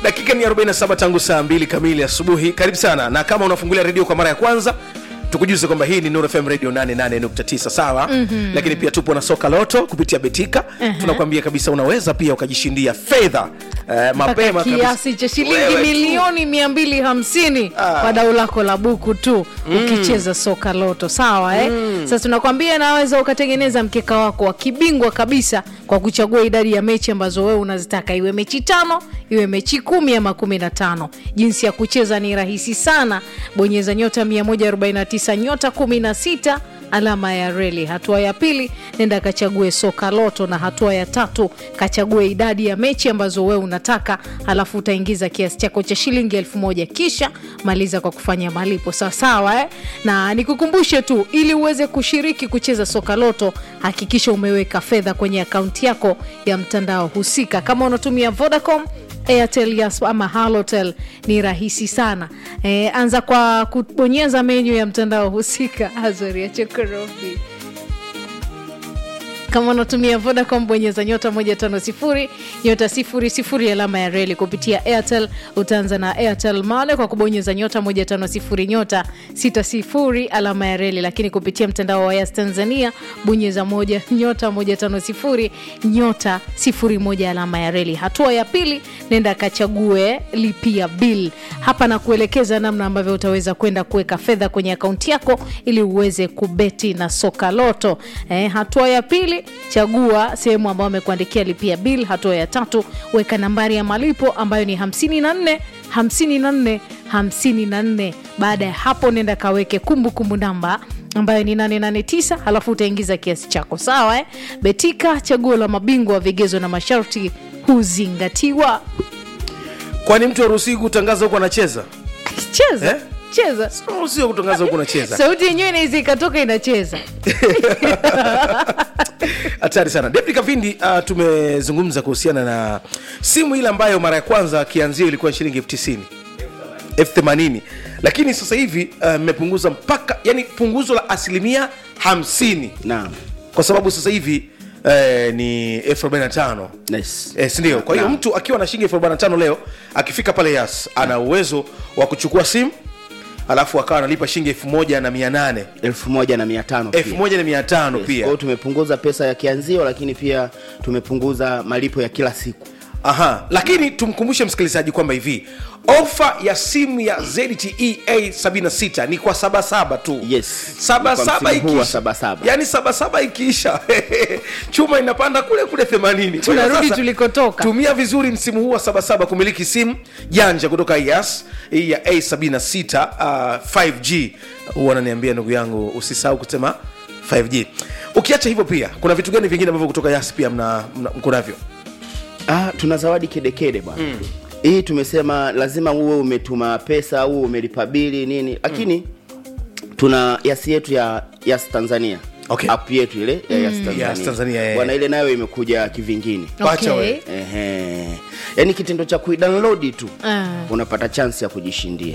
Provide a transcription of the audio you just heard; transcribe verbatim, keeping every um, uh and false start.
Dakika ni arobaini na saba tangu saa mbili kamili asubuhi. Karibu sana. Na kama unafungulia redio kwa mara ya kwanza, tukujuze kwamba hii ni Nuru F M Radio nane nane nukta tisa, sawa? Mm-hmm. Lakini pia tupo na Soka Loto kupitia Betika. Uh-huh. Tunakuambia kabisa unaweza pia ukajishindia fedha eh, mapema kabisa. Kiasi cha shilingi milioni mia mbili hamsini ah. kwa dau lako la buku tu mm. ukicheza Soka Loto, sawa eh? Mm. Sasa tunakwambia naweza ukatengeneza mkeka wako wa kibingwa kabisa kwa kuchagua idadi ya mechi ambazo wewe unazitaka, iwe mechi tano, iwe mechi kumi ama kumi na tano. Jinsi ya kucheza ni rahisi sana. Bonyeza nyota mia moja arobaini na tisa nyota kumi na sita alama ya reli. Hatua ya pili, nenda kachague Soka Loto, na hatua ya tatu kachague idadi ya mechi ambazo wewe unataka, alafu utaingiza kiasi chako cha shilingi elfu moja, kisha maliza kwa kufanya malipo. Sawa sawa eh? Na nikukumbushe tu, ili uweze kushiriki kucheza Soka Loto, hakikisha umeweka fedha kwenye akaunti yako ya mtandao husika. Kama unatumia Vodacom, Airtel, Yas ama Halotel, ni rahisi sana. E, anza kwa kubonyeza menu ya mtandao husika. Azori ya chokorofi. Kama unatumia Vodacom, bonyeza nyota moja tano sifuri nyota sifuri sifuri alama ya reli. Kupitia Airtel utaanza na Airtel Money kwa kubonyeza nyota moja tano sifuri nyota sita sifuri alama ya reli. Lakini kupitia mtandao wa Yas Tanzania, bonyeza moja nyota moja tano sifuri nyota sifuri moja alama ya reli. Hatua ya pili, nenda kachague lipia bill. Hapa na kuelekeza namna ambavyo utaweza kwenda kuweka fedha kwenye akaunti yako ili uweze kubeti na Soka Loto. Eh, hatua ya pili, chagua sehemu ambayo wamekuandikia lipia bill. Hatua ya tatu, weka nambari ya malipo ambayo ni hamsini na nne hamsini na nne hamsini na nne. Baada ya hapo, nenda kaweke kumbukumbu namba ambayo ni nane nane tisa, halafu utaingiza kiasi chako, sawa eh? Betika, chaguo la mabingwa, vigezo na masharti huzingatiwa. Kwani mtu haruhusiwi kutangaza huko anacheza? Cheza. Eh? Cheza. Sio kutangaza huko unacheza. Sauti yenyewe inaweza ikatoka inacheza. Hatari sana. Deputy Kavindi, uh, tumezungumza kuhusiana na simu ile ambayo mara ya kwanza kianzio ilikuwa shilingi elfu tisini. elfu themanini. Lakini sasa hivi mmepunguza uh, mpaka, yani punguzo la asilimia hamsini. Naam. Kwa sababu sasa hivi Eh, ni elfu arobaini na tano. Yes. Eh, sindio? Kwa hiyo mtu akiwa na shilingi elfu arobaini na tano leo, akifika pale Yas, ana uwezo wa kuchukua simu, alafu akawa analipa shilingi elfu moja na mia nane. elfu moja na mia tano pia. elfu moja na mia tano yes. Pia. Kwa hiyo tumepunguza pesa ya kianzio, lakini pia tumepunguza malipo ya kila siku. Aha, lakini tumkumbushe msikilizaji kwamba hivi, ofa ya simu ya Z T E A sabini na sita ni kwa saba saba tu. Yes. Saba saba ikiisha. Saba saba. Yani saba saba ikiisha, chuma inapanda kule kule themanini. Tunarudi tulikotoka. Tumia vizuri msimu huu wa saba saba kumiliki simu janja kutoka Yas, hii ya A sabini na sita uh, five G. Huwa ananiambia ndugu yangu usisahau kusema five G. Ukiacha hivyo pia, kuna vitu gani vingine ambavyo kutoka Yas pia mna, mna mko navyo? Ah, tuna zawadi kedekede bwana. Mm. Hii tumesema lazima uwe umetuma pesa au umelipa bili nini. Lakini mm. tuna Yas yetu ya Yas Tanzania. Okay. App yetu ile ya Yas Tanzania. Yas Tanzania. Bwana, ile nayo imekuja kivingine. Okay. Ehe. Yaani kitendo cha kuidownload tu uh. unapata chance ya kujishindia.